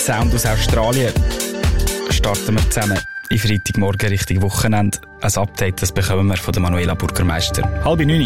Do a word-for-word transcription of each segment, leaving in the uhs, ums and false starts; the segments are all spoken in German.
Sound aus Australien. Starten wir zusammen in Freitagmorgen Richtung Wochenende. Ein Update, das bekommen wir von der Manuela Burgermeister. Halb neun.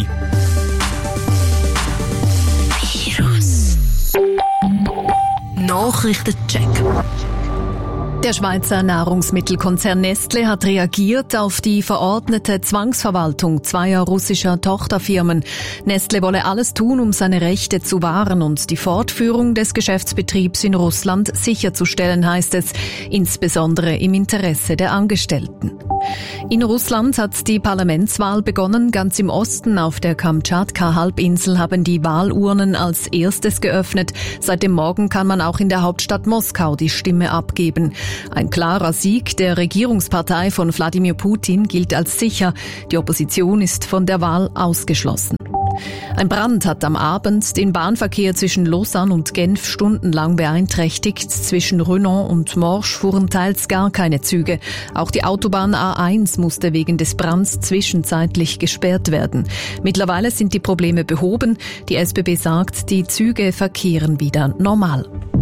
Virus. Nachrichtencheck. Der Schweizer Nahrungsmittelkonzern Nestlé hat reagiert auf die verordnete Zwangsverwaltung zweier russischer Tochterfirmen. Nestlé wolle alles tun, um seine Rechte zu wahren und die Fortführung des Geschäftsbetriebs in Russland sicherzustellen, heißt es, insbesondere im Interesse der Angestellten. In Russland hat die Parlamentswahl begonnen. Ganz im Osten auf der Kamtschatka-Halbinsel haben die Wahlurnen als erstes geöffnet. Seit dem Morgen kann man auch in der Hauptstadt Moskau die Stimme abgeben. Ein klarer Sieg der Regierungspartei von Wladimir Putin gilt als sicher. Die Opposition ist von der Wahl ausgeschlossen. Ein Brand hat am Abend den Bahnverkehr zwischen Lausanne und Genf stundenlang beeinträchtigt. Zwischen Renan und Morges fuhren teils gar keine Züge. Auch die Autobahn A eins musste wegen des Brands zwischenzeitlich gesperrt werden. Mittlerweile sind die Probleme behoben. Die S B B sagt, die Züge verkehren wieder normal.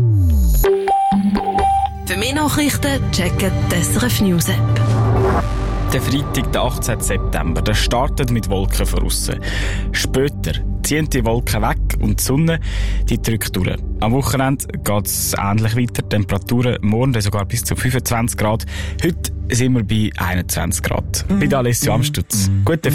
Für mehr Nachrichten checken die S R F News App. Der Freitag, der achtzehnten September, der startet mit Wolken von aussen. Später ziehen die Wolken weg und die Sonne die drückt durch. Am Wochenende geht es ähnlich weiter. Temperaturen morgen sogar bis zu fünfundzwanzig Grad. Heute sind wir bei einundzwanzig Grad. Bei der Alessio Amstutz. Guten